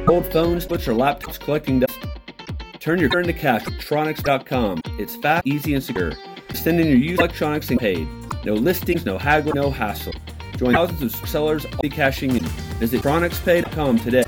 Old phones, switch, or laptops collecting dust. Turn your car into cash with Tronics.com. It's fast, easy, and secure. Send in your used electronics and paid. No listings, no haggling, no hassle. Join thousands of sellers already cashing in. Visit TronicsPay.com today.